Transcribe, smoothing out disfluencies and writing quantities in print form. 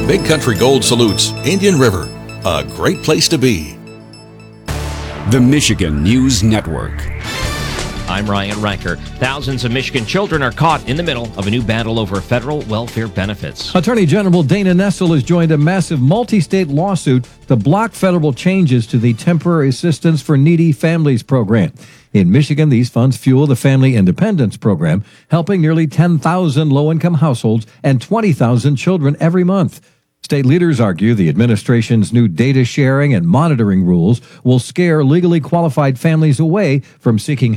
Big Country Gold salutes Indian River, a great place to be. The Michigan News Network. I'm Ryan Riker. Thousands of Michigan children are caught in the middle of a new battle over federal welfare benefits. Attorney General Dana Nessel has joined a massive multi-state lawsuit to block federal changes to the Temporary Assistance for Needy Families program. In Michigan, these funds fuel the Family Independence program, helping nearly 10,000 low-income households and 20,000 children every month. State leaders argue the administration's new data sharing and monitoring rules will scare legally qualified families away from seeking